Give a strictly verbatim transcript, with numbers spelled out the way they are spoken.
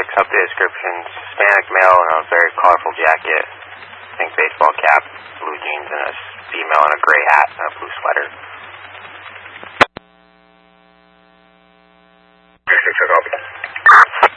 up the descriptions. Hispanic male in a very colorful jacket, I think baseball cap, blue jeans, and a female in a gray hat and a blue sweater.